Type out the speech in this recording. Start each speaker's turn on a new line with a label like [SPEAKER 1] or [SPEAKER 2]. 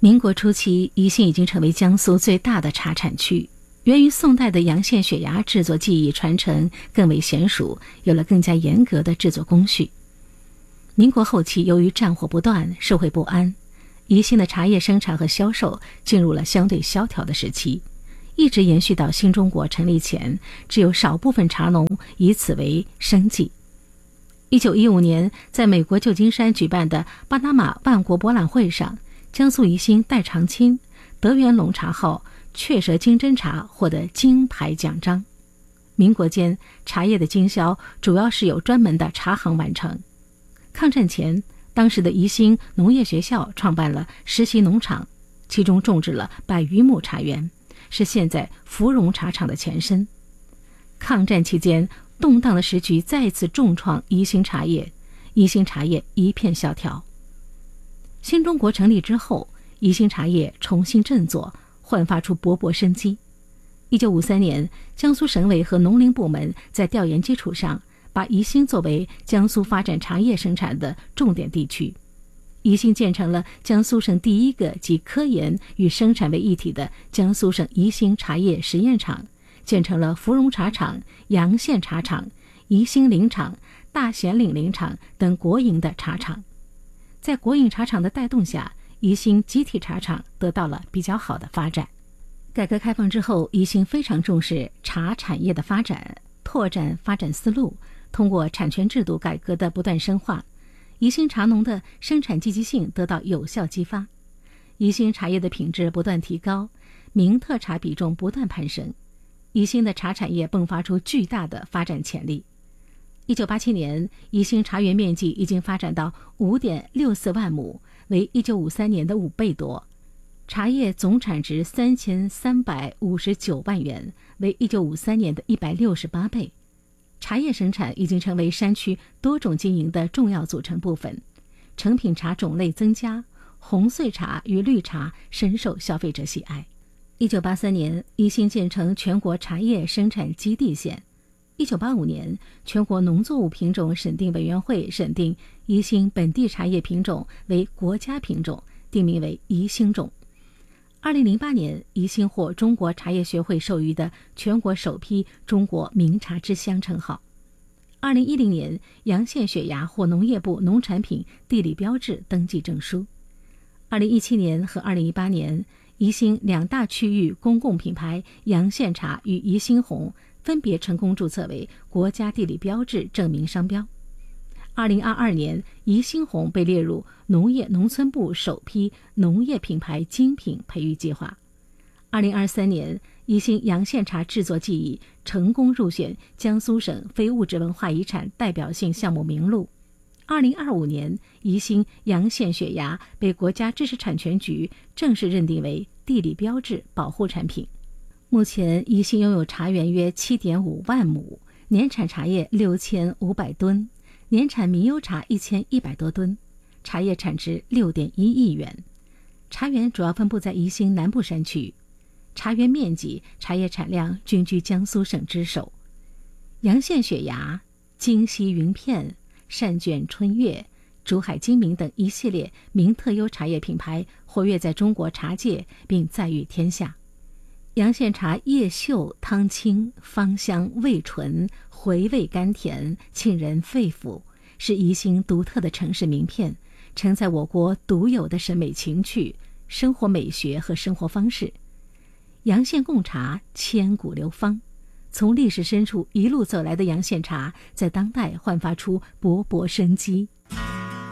[SPEAKER 1] 民国初期，宜兴已经成为江苏最大的茶产区。源于宋代的阳县血芽制作技艺传承更为娴熟，有了更加严格的制作工序。民国后期，由于战火不断，社会不安，宜兴的茶叶生产和销售进入了相对萧条的时期，一直延续到新中国成立前，只有少部分茶农以此为生计。1915年，在美国旧金山举办的巴拿马万国博览会上，江苏宜兴戴长青德源龙茶号雀舌金针茶获得金牌奖章。民国间，茶叶的经销主要是由专门的茶行完成。抗战前，当时的宜兴农业学校创办了实习农场，其中种植了100余亩茶园，是现在芙蓉茶厂的前身。抗战期间，动荡的时局再次重创宜兴茶叶，宜兴茶叶一片萧条。新中国成立之后，宜兴茶叶重新振作，焕发出勃勃生机。1953年，江苏省委和农林部门在调研基础上，把宜兴作为江苏发展茶叶生产的重点地区。宜兴建成了江苏省第一个集科研与生产为一体的江苏省宜兴茶叶实验场，建成了芙蓉茶厂、阳县茶厂、宜兴林场、大显岭林场等国营的茶厂。在国营茶厂的带动下，宜兴集体茶厂得到了比较好的发展。改革开放之后，宜兴非常重视茶产业的发展，拓展发展思路，通过产权制度改革的不断深化，宜兴茶农的生产积极性得到有效激发，宜兴茶叶的品质不断提高，名特茶比重不断攀升，宜兴的茶产业迸发出巨大的发展潜力。1987年，宜兴茶园面积已经发展到 5.64 万亩，为1953年的5倍多，茶叶总产值3359万元，为1953年的168倍。茶叶生产已经成为山区多种经营的重要组成部分，成品茶种类增加，红穗茶与绿茶深受消费者喜爱。1983年，宜兴建成全国茶叶生产基地县。1985年，全国农作物品种审定委员会审定宜兴本地茶叶品种为国家品种，定名为宜兴种。2008年，宜兴获中国茶叶学会授予的全国首批中国名茶之乡称号。2010年，阳县血芽获农业部农产品地理标志登记证书。2017年和2018年，宜兴2大区域公共品牌阳县茶与宜兴红分别成功注册为国家地理标志证明商标。2022年，宜兴红被列入农业农村部首批农业品牌精品培育计划。2023年，宜兴阳县茶制作技艺成功入选江苏省非物质文化遗产代表性项目名录。2025年，宜兴阳县血芽被国家知识产权局正式认定为地理标志保护产品。目前，宜兴拥有茶园约 7.5 万亩，年产茶叶6500吨，年产名优茶1100多吨，茶叶产值6.1亿元。茶园主要分布在宜兴南部山区，茶园面积、茶叶产量均居江苏省之首。阳县血芽、京西云片、善卷春月、竹海精明等一系列名特优茶叶品牌活跃在中国茶界，并载誉天下。阳县茶叶秀汤清，芳香味醇，回味甘甜，沁人肺腑，是宜兴独特的城市名片，承载我国独有的审美情趣、生活美学和生活方式。阳县贡茶千古流芳，从历史深处一路走来的阳县茶，在当代焕发出勃勃生机。